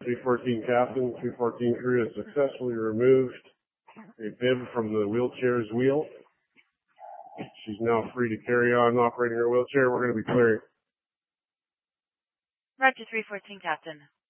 314 Captain, 314 crew has successfully removed a bib from the wheelchair's wheel. She's now free to carry on operating her wheelchair. We're going to be clearing. Roger, 314 Captain.